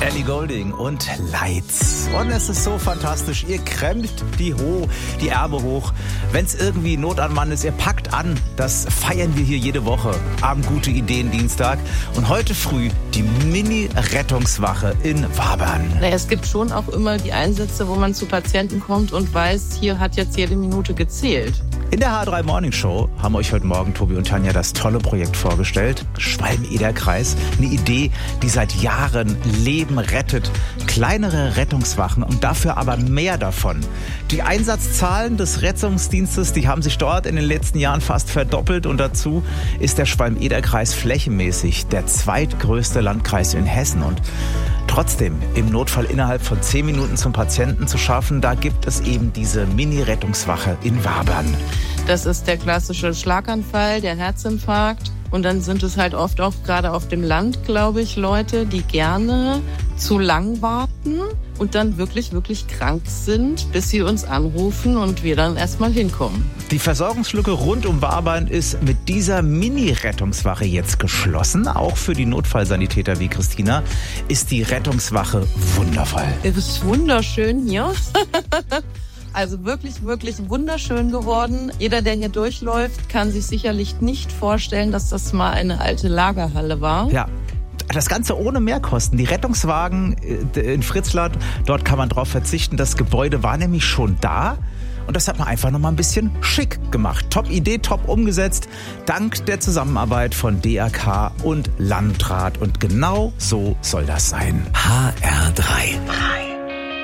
Ellie Goulding und Lights. Und es ist so fantastisch. Ihr kremmt die Ärmel hoch. Wenn es irgendwie Not am Mann ist, ihr packt an. Das feiern wir hier jede Woche am Gute Ideen Dienstag. Und heute früh die Mini-Rettungswache in Wabern. Es gibt schon auch immer die Einsätze, wo man zu Patienten kommt und weiß, hier hat jetzt jede Minute gezählt. In der H3 Morning Show haben euch heute Morgen Tobi und Tanja das tolle Projekt vorgestellt. Schwalm-Eder-Kreis. Eine Idee, die seit Jahren Leben rettet. Kleinere Rettungswachen und dafür aber mehr davon. Die Einsatzzahlen des Rettungsdienstes, die haben sich dort in den letzten Jahren fast verdoppelt. Und dazu ist der Schwalm-Eder-Kreis flächenmäßig der zweitgrößte Landkreis in Hessen. Und trotzdem im Notfall innerhalb von 10 Minuten zum Patienten zu schaffen, da gibt es eben diese Mini-Rettungswache in Wabern. Das ist der klassische Schlaganfall, der Herzinfarkt. Und dann sind es halt oft auch gerade auf dem Land, glaube ich, Leute, die gerne zu lang warten und dann wirklich, wirklich krank sind, bis sie uns anrufen und wir dann erstmal hinkommen. Die Versorgungslücke rund um Wabern ist mit dieser Mini-Rettungswache jetzt geschlossen. Auch für die Notfallsanitäter wie Christina ist die Rettungswache wundervoll. Es ist wunderschön hier. Also wirklich, wirklich wunderschön geworden. Jeder, der hier durchläuft, kann sich sicherlich nicht vorstellen, dass das mal eine alte Lagerhalle war. Ja. Das Ganze ohne Mehrkosten. Die Rettungswagen in Fritzlar, dort kann man drauf verzichten. Das Gebäude war nämlich schon da. Und das hat man einfach nochmal ein bisschen schick gemacht. Top Idee, top umgesetzt. Dank der Zusammenarbeit von DRK und Landrat. Und genau so soll das sein. HR3.